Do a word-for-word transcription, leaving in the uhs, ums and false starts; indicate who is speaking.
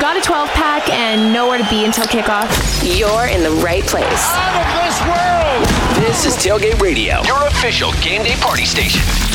Speaker 1: got a twelve pack and nowhere to be until kickoff,
Speaker 2: you're in the right place.
Speaker 3: Out of this world!
Speaker 4: This is Tailgate Radio, your official game day party station.